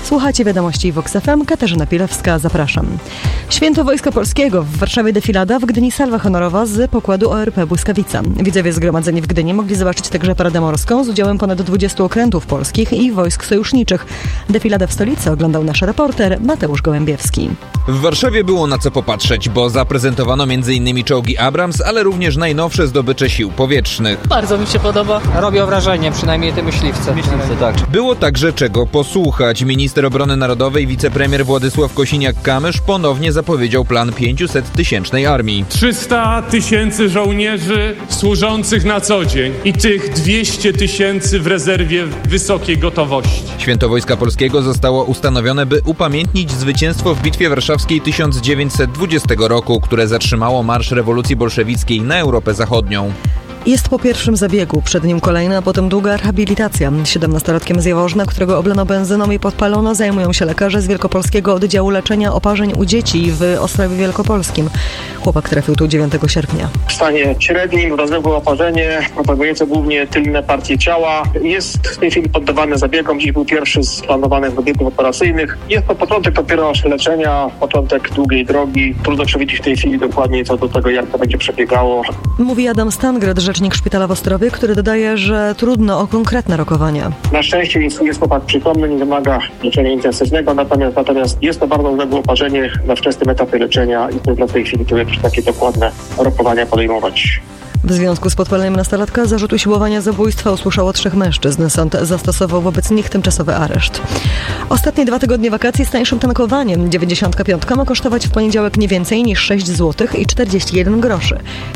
Słuchacie wiadomości Vox FM, Katarzyna Pilewska, zapraszam. Święto Wojska Polskiego. W Warszawie defilada, w Gdyni salwa honorowa z pokładu ORP Błyskawica. Widzowie zgromadzeni w Gdyni mogli zobaczyć także paradę morską z udziałem ponad 20 okrętów polskich i wojsk sojuszniczych. Defiladę w stolicy oglądał nasz reporter Mateusz Gołębiewski. W Warszawie było na co popatrzeć, bo zaprezentowano m.in. czołgi Abrams, ale również najnowsze zdobycze sił powietrznych. Bardzo mi się podoba. Robią wrażenie, przynajmniej te myśliwce. Tak. Było także czego posłuchać. Minister Obrony Narodowej, wicepremier Władysław Kosiniak-Kamysz ponownie zapowiedział plan 500-tysięcznej armii. 300 000 żołnierzy służących na co dzień i tych 200 000 w rezerwie wysokiej gotowości. Święto Wojska Polskiego zostało ustanowione, by upamiętnić zwycięstwo w Bitwie Warszawskiej 1920 roku, które zatrzymało marsz rewolucji bolszewickiej na Europę Zachodnią. Jest po pierwszym zabiegu, przed nim kolejna, a potem długa rehabilitacja. 17-latkiem z Jaworzna, którego oblano benzyną i podpalono, zajmują się lekarze z Wielkopolskiego Oddziału Leczenia Oparzeń u Dzieci w Ostrowie Wielkopolskim. Chłopak trafił tu 9 sierpnia. W stanie średnim, rozległe oparzenie, obejmujące głównie tylne partie ciała. Jest w tej chwili poddawany zabiegom. Dziś był pierwszy z planowanych zabiegów operacyjnych. Jest to początek dopiero leczenia, początek długiej drogi. Trudno przewidzieć w tej chwili dokładnie co do tego, jak to będzie przebiegało. Mówi Adam Stangret, rzecznik szpitala w Ostrowie, który dodaje, że trudno o konkretne rokowania. Na szczęście jest chłopak przytomny, nie wymaga leczenia intensywnego, natomiast jest to bardzo odległe oparzenie na wczesnym etapie leczenia i trudno w tej chwili tu jakieś takie dokładne rokowania podejmować. W związku z podpaleniem nastolatka zarzut usiłowania zabójstwa usłyszało 3 mężczyzn. Sąd zastosował wobec nich tymczasowy areszt. Ostatnie 2 tygodnie wakacji z tańszym tankowaniem. 95 ma kosztować w poniedziałek nie więcej niż 6 zł i 41 groszy.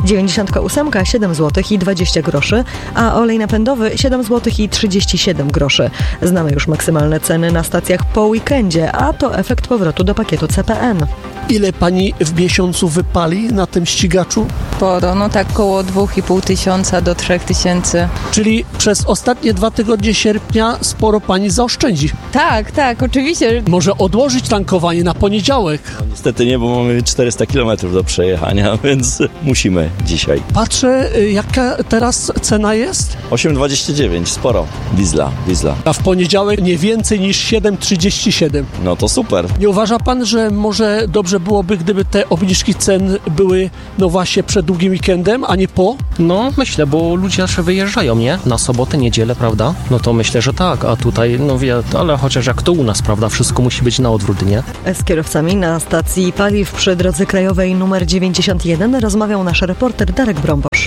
98 7 zł i 20 groszy, a olej napędowy 7 zł i 37 groszy. Znamy już maksymalne ceny na stacjach po weekendzie, a to efekt powrotu do pakietu CPN. Ile pani w miesiącu wypali na tym ścigaczu? Sporo, tak koło 2500 do 3000. Czyli przez ostatnie 2 tygodnie sierpnia sporo pani zaoszczędzi. Tak, oczywiście. Może odłożyć tankowanie na poniedziałek? No, niestety nie, bo mamy 400 km do przejechania, więc musimy dzisiaj. Patrzę, jaka teraz cena jest? 8,29, sporo. Diesla. A w poniedziałek nie więcej niż 7,37. No to super. Nie uważa pan, że może dobrze byłoby, gdyby te obniżki cen były właśnie przed długim weekendem, a nie po? No, myślę, bo ludzie zawsze wyjeżdżają, nie? Na sobotę, niedzielę, prawda? No to myślę, że tak, a tutaj, ale chociaż jak to u nas, prawda? Wszystko musi być na odwrót, nie? Z kierowcami na stacji paliw przy drodze krajowej nr 91 rozmawiał nasz reporter Darek Brąbosz.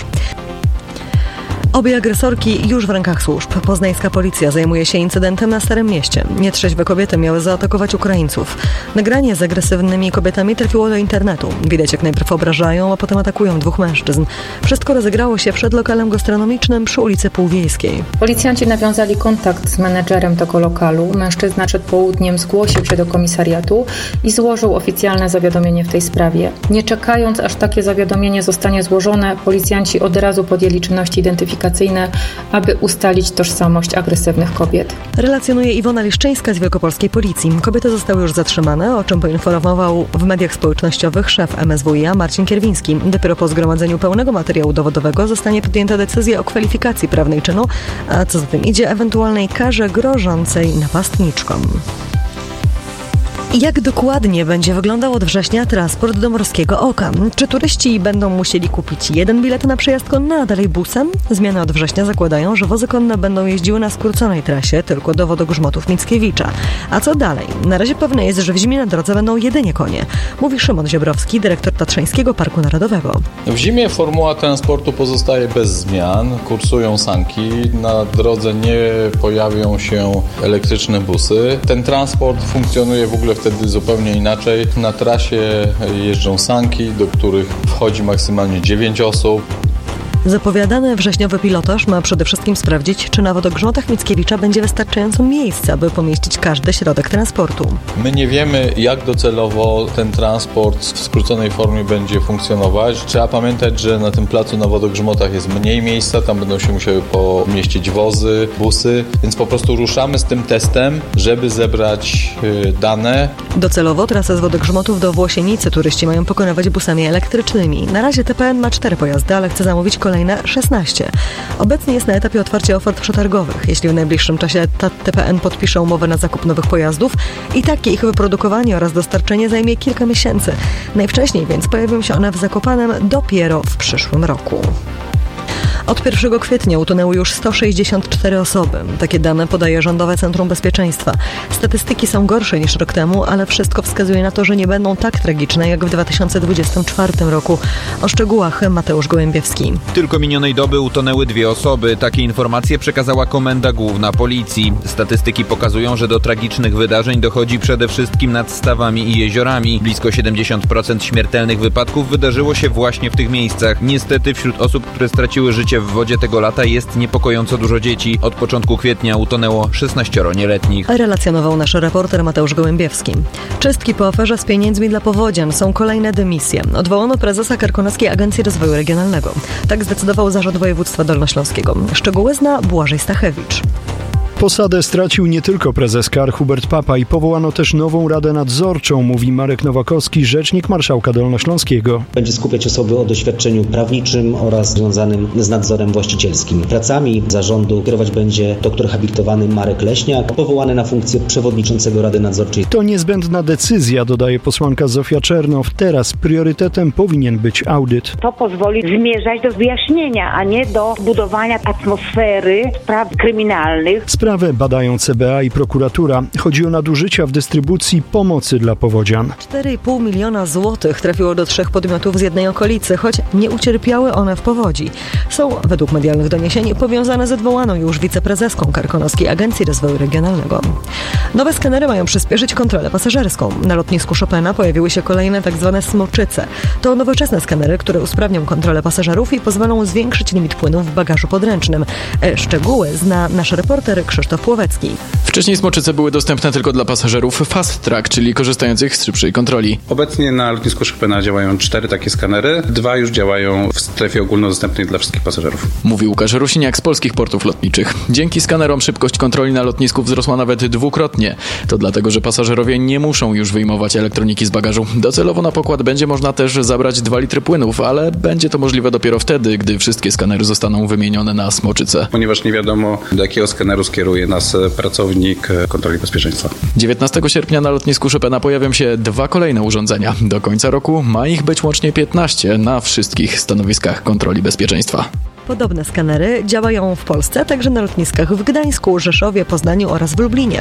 Obie agresorki już w rękach służb. Poznańska policja zajmuje się incydentem na Starym Mieście. Nietrzeźwe kobiety miały zaatakować Ukraińców. Nagranie z agresywnymi kobietami trafiło do internetu. Widać, jak najpierw obrażają, a potem atakują 2 mężczyzn. Wszystko rozegrało się przed lokalem gastronomicznym przy ulicy Półwiejskiej. Policjanci nawiązali kontakt z menedżerem tego lokalu. Mężczyzna przed południem zgłosił się do komisariatu i złożył oficjalne zawiadomienie w tej sprawie. Nie czekając, aż takie zawiadomienie zostanie złożone, policjanci od razu podjęli czynności identyfikacyjne, aby ustalić tożsamość agresywnych kobiet. Relacjonuje Iwona Liszczyńska z Wielkopolskiej Policji. Kobiety zostały już zatrzymane, o czym poinformował w mediach społecznościowych szef MSWiA Marcin Kierwiński. Dopiero po zgromadzeniu pełnego materiału dowodowego zostanie podjęta decyzja o kwalifikacji prawnej czynu, a co za tym idzie, ewentualnej karze grożącej napastniczkom. Jak dokładnie będzie wyglądał od września transport do Morskiego Oka? Czy turyści będą musieli kupić 1 bilet na przejazd konny, a dalej busem? Zmiany od września zakładają, że wozy konne będą jeździły na skróconej trasie tylko do Wodogrzmotów Mickiewicza. A co dalej? Na razie pewne jest, że w zimie na drodze będą jedynie konie. Mówi Szymon Ziobrowski, dyrektor Tatrzańskiego Parku Narodowego. W zimie formuła transportu pozostaje bez zmian. Kursują sanki. Na drodze nie pojawią się elektryczne busy. Ten transport funkcjonuje w ogóle wtedy zupełnie inaczej. Na trasie jeżdżą sanki, do których wchodzi maksymalnie 9 osób. Zapowiadany wrześniowy pilotaż ma przede wszystkim sprawdzić, czy na Wodogrzmotach Mickiewicza będzie wystarczająco miejsca, aby pomieścić każdy środek transportu. My nie wiemy, jak docelowo ten transport w skróconej formie będzie funkcjonować. Trzeba pamiętać, że na tym placu na Wodogrzmotach jest mniej miejsca, tam będą się musiały pomieścić wozy, busy, więc po prostu ruszamy z tym testem, żeby zebrać dane. Docelowo trasę z Wodogrzmotów do Włosienicy turyści mają pokonywać busami elektrycznymi. Na razie TPN ma 4 pojazdy, ale chce zamówić kolejne kolejne 16. Obecnie jest na etapie otwarcia ofert przetargowych. Jeśli w najbliższym czasie TPN podpisze umowę na zakup nowych pojazdów, i takie ich wyprodukowanie oraz dostarczenie zajmie kilka miesięcy. Najwcześniej więc pojawią się one w Zakopanem dopiero w przyszłym roku. Od 1 kwietnia utonęły już 164 osoby. Takie dane podaje Rządowe Centrum Bezpieczeństwa. Statystyki są gorsze niż rok temu, ale wszystko wskazuje na to, że nie będą tak tragiczne jak w 2024 roku. O szczegółach Mateusz Gołębiewski. Tylko minionej doby utonęły 2 osoby. Takie informacje przekazała Komenda Główna Policji. Statystyki pokazują, że do tragicznych wydarzeń dochodzi przede wszystkim nad stawami i jeziorami. Blisko 70% śmiertelnych wypadków wydarzyło się właśnie w tych miejscach. Niestety wśród osób, które straciły życie w wodzie tego lata jest niepokojąco dużo dzieci. Od początku kwietnia utonęło 16 nieletnich. Relacjonował nasz reporter Mateusz Gołębiewski. Czystki po aferze z pieniędzmi dla powodzian. Są kolejne dymisje. Odwołano prezesa Karkonoskiej Agencji Rozwoju Regionalnego. Tak zdecydował Zarząd Województwa Dolnośląskiego. Szczegóły zna Błażej Stachewicz. Posadę stracił nie tylko prezes KAR Hubert Papa i powołano też nową Radę Nadzorczą, mówi Marek Nowakowski, rzecznik marszałka Dolnośląskiego. Będzie skupiać osoby o doświadczeniu prawniczym oraz związanym z nadzorem właścicielskim. Pracami zarządu kierować będzie doktor habilitowany Marek Leśniak, powołany na funkcję przewodniczącego Rady Nadzorczej. To niezbędna decyzja, dodaje posłanka Zofia Czernow. Teraz priorytetem powinien być audyt. To pozwoli zmierzać do wyjaśnienia, a nie do budowania atmosfery spraw kryminalnych. Sprawę badają CBA i prokuratura. Chodzi o nadużycia w dystrybucji pomocy dla powodzian. 4,5 miliona złotych trafiło do 3 podmiotów z jednej okolicy, choć nie ucierpiały one w powodzi. Są, według medialnych doniesień, powiązane z odwołaną już wiceprezeską Karkonoskiej Agencji Rozwoju Regionalnego. Nowe skanery mają przyspieszyć kontrolę pasażerską. Na lotnisku Chopina pojawiły się kolejne tzw. smoczyce. To nowoczesne skanery, które usprawnią kontrolę pasażerów i pozwolą zwiększyć limit płynów w bagażu podręcznym. Szczegóły zna nasz reporter Krzysztof Płowecki. Wcześniej smoczyce były dostępne tylko dla pasażerów fast track, czyli korzystających z szybszej kontroli. Obecnie na lotnisku Chopina działają 4 takie skanery, 2 już działają w strefie ogólnodostępnej dla wszystkich pasażerów. Mówi Łukasz Rusiniak z Polskich Portów Lotniczych. Dzięki skanerom szybkość kontroli na lotnisku wzrosła nawet 2-krotnie. To dlatego, że pasażerowie nie muszą już wyjmować elektroniki z bagażu. Docelowo na pokład będzie można też zabrać 2 litry płynów, ale będzie to możliwe dopiero wtedy, gdy wszystkie skanery zostaną wymienione na smoczyce. Ponieważ nie wiadomo, do jakiego skaneru skieruje nas pracownik kontroli bezpieczeństwa. 19 sierpnia na lotnisku Chopina pojawią się 2 kolejne urządzenia. Do końca roku ma ich być łącznie 15 na wszystkich stanowiskach kontroli bezpieczeństwa. Podobne skanery działają w Polsce, także na lotniskach w Gdańsku, Rzeszowie, Poznaniu oraz w Lublinie.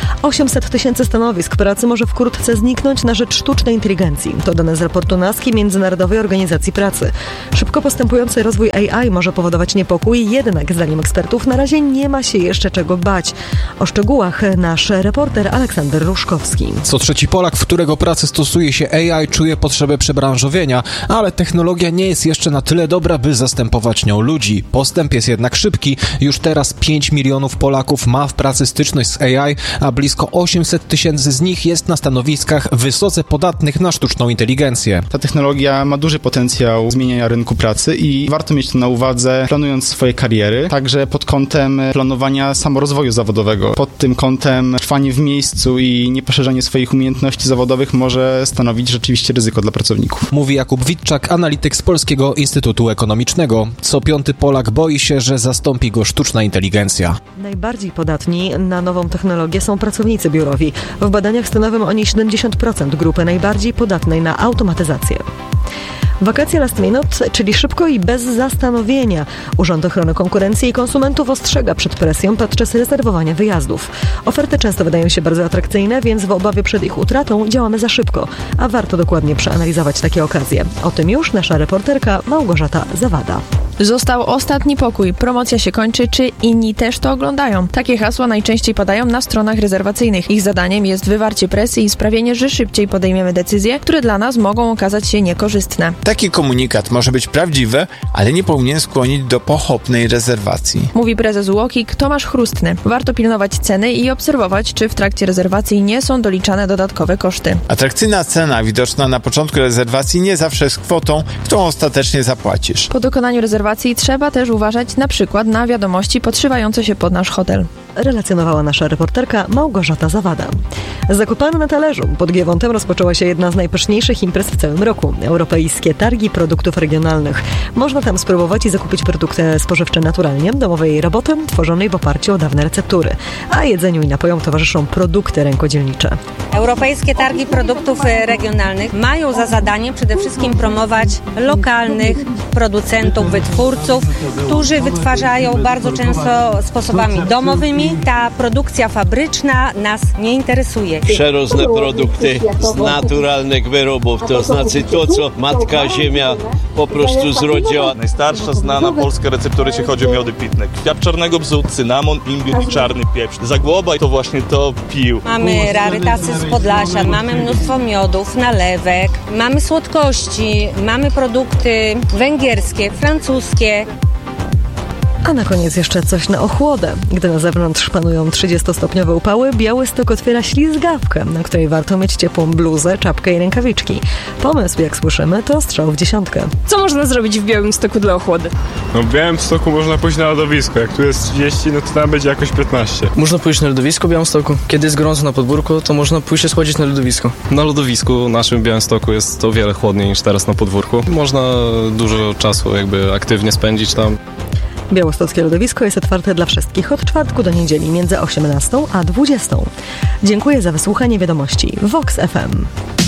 800 000 stanowisk pracy może wkrótce zniknąć na rzecz sztucznej inteligencji. To dane z raportu NASKI, Międzynarodowej Organizacji Pracy. Szybko postępujący rozwój AI może powodować niepokój, jednak zdaniem ekspertów na razie nie ma się jeszcze czego bać. O szczegółach nasz reporter Aleksander Ruszkowski. Co trzeci Polak, w którego pracy stosuje się AI, czuje potrzebę przebranżowienia, ale technologia nie jest jeszcze na tyle dobra, by zastępować nią ludzi. Postęp jest jednak szybki. Już teraz 5 milionów Polaków ma w pracy styczność z AI, a blisko 800 000 z nich jest na stanowiskach wysoce podatnych na sztuczną inteligencję. Ta technologia ma duży potencjał zmieniania rynku pracy i warto mieć to na uwadze, planując swoje kariery, także pod kątem planowania samorozwoju zawodowego. Pod tym kątem trwanie w miejscu i nieposzerzanie swoich umiejętności zawodowych może stanowić rzeczywiście ryzyko dla pracowników. Mówi Jakub Witczak, analityk z Polskiego Instytutu Ekonomicznego. Co 5. Polak boi się, że zastąpi go sztuczna inteligencja. Najbardziej podatni na nową technologię są pracownicy biurowi. W badaniach stanowią oni 70% grupy najbardziej podatnej na automatyzację. Wakacje last minute, czyli szybko i bez zastanowienia. Urząd Ochrony Konkurencji i Konsumentów ostrzega przed presją podczas rezerwowania wyjazdów. Oferty często wydają się bardzo atrakcyjne, więc w obawie przed ich utratą działamy za szybko, a warto dokładnie przeanalizować takie okazje. O tym już nasza reporterka Małgorzata Zawada. Został ostatni pokój, promocja się kończy, czy inni też to oglądają? Takie hasła najczęściej padają na stronach rezerwacyjnych. Ich zadaniem jest wywarcie presji i sprawienie, że szybciej podejmiemy decyzje, które dla nas mogą okazać się niekorzystne. Taki komunikat może być prawdziwy, ale nie powinien skłonić do pochopnej rezerwacji. Mówi prezes UOKiK Tomasz Chrustny. Warto pilnować ceny i obserwować, czy w trakcie rezerwacji nie są doliczane dodatkowe koszty. Atrakcyjna cena widoczna na początku rezerwacji nie zawsze jest kwotą, którą ostatecznie zapłacisz. Po dokonaniu rezerwacji trzeba też uważać na przykład na wiadomości podszywające się pod nasz hotel. relacjonowała nasza reporterka Małgorzata Zawada. Zakopane na talerzu. Pod Giewontem rozpoczęła się jedna z najpyszniejszych imprez w całym roku. Europejskie targi produktów regionalnych. Można tam spróbować i zakupić produkty spożywcze naturalnie, domowej roboty, tworzonej w oparciu o dawne receptury. A jedzeniu i napojom towarzyszą produkty rękodzielnicze. Europejskie targi produktów regionalnych mają za zadanie przede wszystkim promować lokalnych producentów, wytwórców, którzy wytwarzają bardzo często sposobami domowymi. Ta produkcja fabryczna nas nie interesuje. Przeróżne produkty z naturalnych wyrobów, to znaczy to, co matka ziemia po prostu zrodziła. Najstarsza znana polska receptura, jeśli chodzi o miody pitne. Kwiat czarnego bzu, cynamon, imbir i czarny pieprz. Zagłoba to właśnie to pił. Mamy rarytasy z Podlasia, mamy mnóstwo miodów, nalewek, mamy słodkości, mamy produkty węgierskie, francuskie. A na koniec jeszcze coś na ochłodę. Gdy na zewnątrz panują 30-stopniowe upały, Białystok otwiera ślizgawkę, na której warto mieć ciepłą bluzę, czapkę i rękawiczki. Pomysł, jak słyszymy, to strzał w dziesiątkę. Co można zrobić w Białymstoku dla ochłody? No w Białymstoku można pójść na lodowisko. Jak tu jest 30, no to tam będzie jakoś 15. Można pójść na lodowisko w Białymstoku. Kiedy jest gorąco na podwórku, to można pójść się schłodzić na lodowisko. Na lodowisku naszym w Białymstoku jest o wiele chłodniej niż teraz na podwórku. Można dużo czasu jakby aktywnie spędzić tam. Białostockie lodowisko jest otwarte dla wszystkich od czwartku do niedzieli między 18 a 20. Dziękuję za wysłuchanie wiadomości Vox FM.